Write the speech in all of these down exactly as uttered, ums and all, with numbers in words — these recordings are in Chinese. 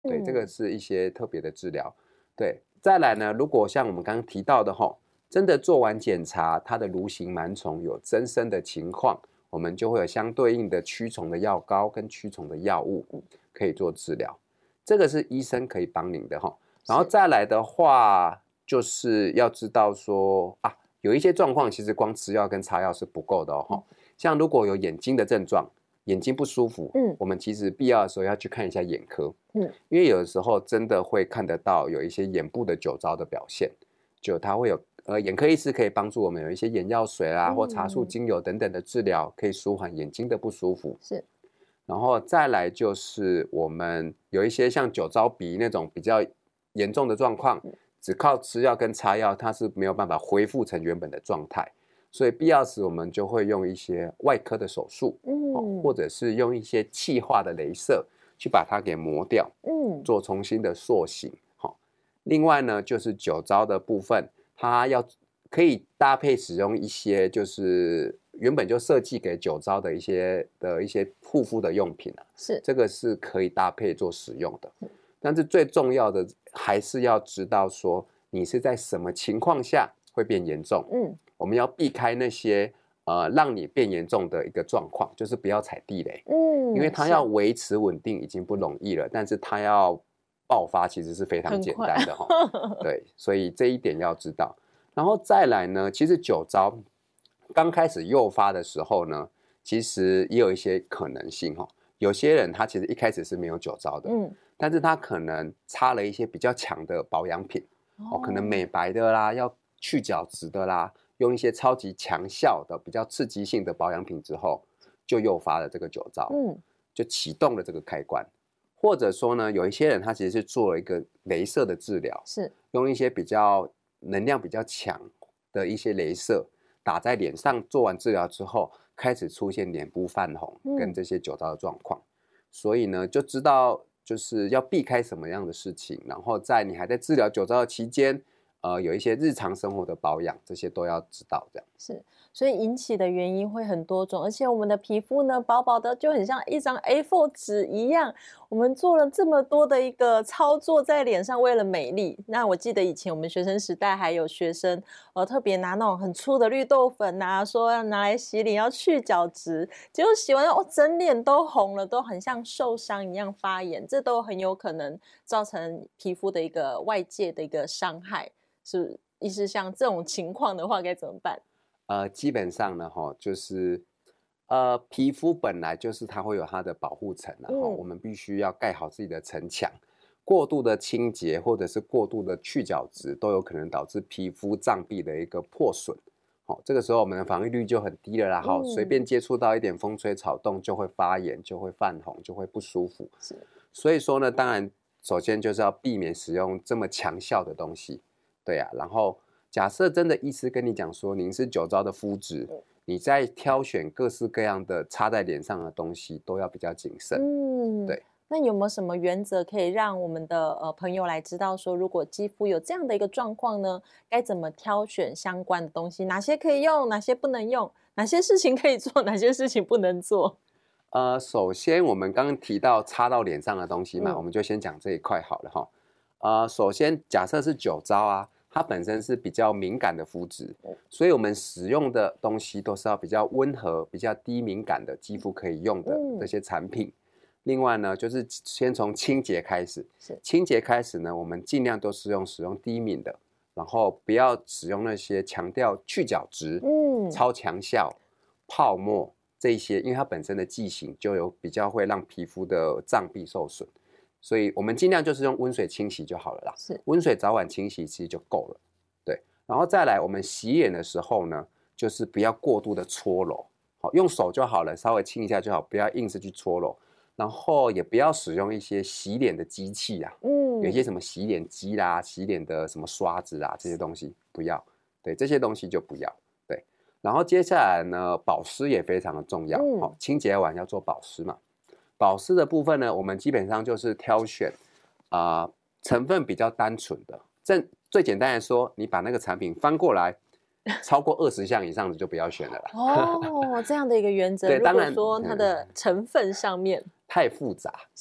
对， 嗯， 这个是一些特别的治疗。对，再来呢，如果像我们刚刚提到的吼，真的做完检查，它的蠕形螨虫有增生的情况，我们就会有相对应的驱虫的药膏跟驱虫的药物可以做治疗。这个是医生可以帮您的吼。然后再来的话，就是要知道说啊，有一些状况其实光吃药跟擦药是不够的哦。嗯、像如果有眼睛的症状，眼睛不舒服，嗯，我们其实必要的时候要去看一下眼科，嗯，因为有的时候真的会看得到有一些眼部的酒糟的表现，就它会有呃眼科医师可以帮助我们有一些眼药水啦、嗯、或茶树精油等等的治疗，可以舒缓眼睛的不舒服。是，然后再来就是我们有一些像酒糟鼻那种比较严重的状况，只靠吃药跟擦药，它是没有办法恢复成原本的状态。所以必要时我们就会用一些外科的手术，嗯、哦，或者是用一些气化的雷射去把它给磨掉，嗯，做重新的塑形。好、哦，另外呢，就是酒糟的部分，它要可以搭配使用一些就是原本就设计给酒糟的一些的一些护肤的用品啊，是这个是可以搭配做使用的。嗯、但是最重要的还是要知道说你是在什么情况下会变严重，嗯。我们要避开那些呃让你变严重的一个状况，就是不要踩地雷，嗯，因为它要维持稳定已经不容易了，但是它要爆发其实是非常简单的哈，对，所以这一点要知道。然后再来呢，其实酒糟刚开始诱发的时候呢，其实也有一些可能性哈，有些人他其实一开始是没有酒糟的，嗯，但是他可能擦了一些比较强的保养品，哦，可能美白的啦，要去角质的啦。用一些超级强效的、比较刺激性的保养品之后，就诱发了这个酒糟，嗯，就启动了这个开关。或者说呢，有一些人他其实是做了一个雷射的治疗，是用一些比较能量比较强的一些雷射打在脸上，做完治疗之后，开始出现脸部泛红跟这些酒糟的状况，嗯、所以呢，就知道就是要避开什么样的事情，然后在你还在治疗酒糟的期间。呃，有一些日常生活的保养，这些都要知道，这样是，所以引起的原因会很多种，而且我们的皮肤呢，薄薄的，就很像一张 A 四 纸一样。我们做了这么多的一个操作在脸上，为了美丽。那我记得以前我们学生时代还有学生，呃，特别拿那种很粗的绿豆粉啊，说要拿来洗脸，要去角质，结果洗完哦，整脸都红了，都很像受伤一样发炎，这都很有可能造成皮肤的一个外界的一个伤害。是，意思像这种情况的话该怎么办？ 呃，基本上呢，哈，就是呃，皮肤本来就是它会有它的保护层，然后、嗯、我们必须要盖好自己的层墙。过度的清洁或者是过度的去角质，都有可能导致皮肤脏壁的一个破损。好、哦，这个时候我们的防御率就很低了啦。哈、嗯，随便接触到一点风吹草动就会发炎，就会泛红，就会不舒服。是，所以说呢，当然首先就是要避免使用这么强效的东西。对呀、啊，然后假设真的医师跟你讲说您是酒糟的肤质，你在挑选各式各样的擦在脸上的东西都要比较谨慎。嗯，对。 那有没有什么原则可以让我们的呃朋友来知道说，如果肌肤有这样的一个状况呢，该怎么挑选相关的东西？哪些可以用，哪些不能用？哪些事情可以做，哪些事情不能做？ 呃，首先我们刚刚提到擦到脸上的东西嘛，嗯、我们就先讲这一块好了哈。呃，首先假设是酒糟啊，它本身是比较敏感的肤质，所以我们使用的东西都是要比较温和、比较低敏感的肌肤可以用的这些产品。嗯、另外呢，就是先从清洁开始，清洁开始呢，我们尽量都是用使用低敏的，然后不要使用那些强调去角质、嗯、超强效、泡沫这一些，因为它本身的剂型就有比较会让皮肤的脏壁受损。所以我们尽量就是用温水清洗就好了啦，是温水早晚清洗其实就够了，对。然后再来，我们洗脸的时候呢，就是不要过度的搓揉，好，用手就好了，稍微清一下就好，不要硬是去搓揉。然后也不要使用一些洗脸的机器啊，嗯，有一些什么洗脸机啦、洗脸的什么刷子啊这些东西不要，对，这些东西就不要，对。然后接下来呢，保湿也非常的重要，嗯、好，清洁完要做保湿嘛。保湿的部分呢，我们基本上就是挑选啊、呃、成分比较单纯的。正最简单的说，你把那个产品翻过来，超过二十项以上的就不要选了啦。 哦，这样的一个原则。对，当然说它的成分上面、嗯、 太复杂， 是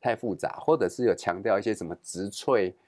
太复杂，或者是有强调一些什么植萃